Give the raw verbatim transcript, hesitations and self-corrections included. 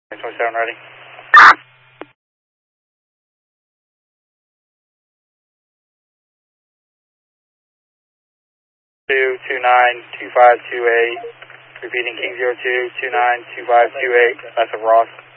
twenty-seven ready. Two two nine two five two eight. Repeating King zero two two nine two five two eight. That's a Ross.